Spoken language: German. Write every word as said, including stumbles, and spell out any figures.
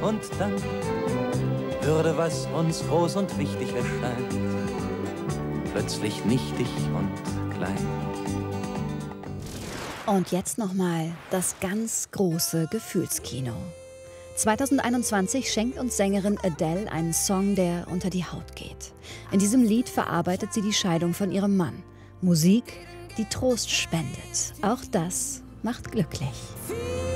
Und dann würde, was uns groß und wichtig erscheint, plötzlich nichtig und klein. Und jetzt nochmal das ganz große Gefühlskino. zweitausendeinundzwanzig schenkt uns Sängerin Adele einen Song, der unter die Haut geht. In diesem Lied verarbeitet sie die Scheidung von ihrem Mann. Musik, die Trost spendet. Auch das macht glücklich.